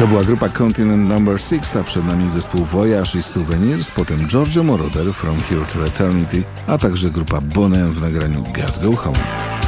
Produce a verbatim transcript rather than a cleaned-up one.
To była grupa Continent Number six, a przed nami zespół Voyage i Souvenirs, potem Giorgio Moroder From Here to Eternity, a także grupa Bonham w nagraniu Gotta Go Home.